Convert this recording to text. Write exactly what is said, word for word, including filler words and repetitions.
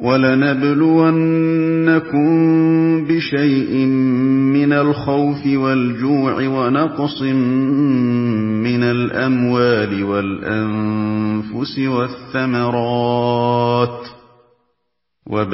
وَلَنَبْلُوَنَّكُم بِشَيْءٍ مِّنَ الْخَوْفِ وَالْجُوعِ وَنَقْصٍ مِّنَ الْأَمْوَالِ وَالْأَنفُسِ وَالثَّمَرَاتِ ۗ